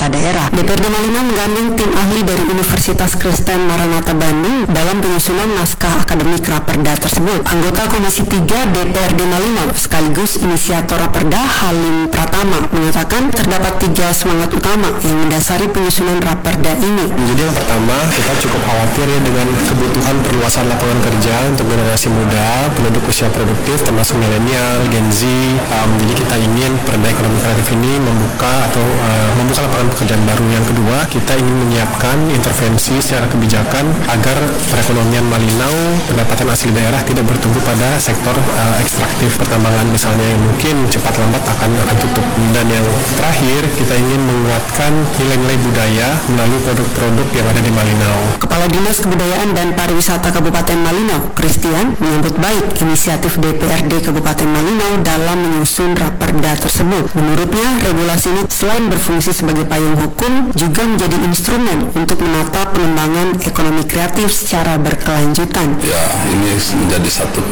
pemerintah daerah. DPRD Malinau menggandeng tim ahli dari Universitas Kristen Maranatha Bandung dalam penyusunan naskah akademik Raperda tersebut. Anggota Komisi 3 DPRD Malinau sekaligus inisiator Raperda Halim Pratama mengatakan terdapat 3 semangat utama yang mendasari penyusunan Raperda ini. Jadi yang pertama, kita cukup khawatir ya dengan kebutuhan perluasan lapangan kerja untuk generasi muda, penduduk usia produktif termasuk milenial, Gen Z. Jadi kita ingin Perda Ekonomi Kreatif ini membuka lapangan pekerjaan baru. Yang kedua, kita ingin menyiapkan intervensi secara kebijakan agar perekonomian Malinau, pendapatan asli daerah tidak bertumbuh pada sektor ekstraktif pertambangan misalnya yang mungkin cepat lambat akan tutup. Dan yang terakhir, kita ingin menguatkan nilai-nilai budaya melalui produk-produk yang ada di Malinau. Kepala Dinas Kebudayaan dan Pariwisata Kabupaten Malinau, Christian, menyambut baik inisiatif DPRD Kabupaten Malinau dalam menyusun Raperda tersebut. Menurutnya, regulasi ini selain berfungsi sebagai payung hukum, juga menjadi instrumen untuk menata pengembangan ekonomi kreatif secara berkelanjutan. Ya, ini menjadi satu